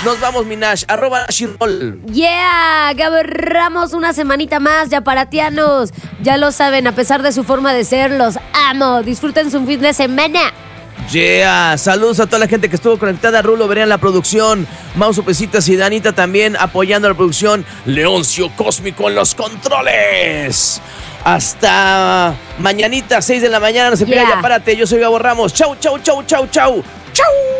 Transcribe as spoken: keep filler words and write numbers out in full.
Nos vamos, Minash. Arroba Shirol. Yeah, Gabo Ramos, una semanita más, yaparatianos. Ya lo saben, a pesar de su forma de ser, los amo. Disfruten su fin de semana. Yeah, saludos a toda la gente que estuvo conectada. Rulo Berea en la producción, Mauso Pesitas y Danita también apoyando la producción. Leoncio Cósmico en los controles. Hasta mañanita, seis de la mañana, no se pierda, Yeah. ya párate. Yo soy Gabo Ramos. Chau, chau, chau, chau, chau. Chau.